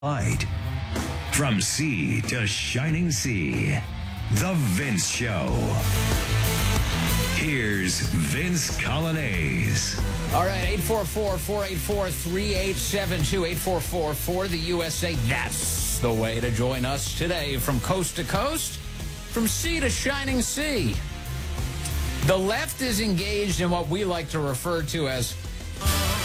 Light. From sea to shining sea, The Vince Show. Here's Vince Colonnese. All right, 844-484-3872, 844-4 the USA. That's the way to join us today from coast to coast, from sea to shining sea. The left is engaged in what we like to refer to as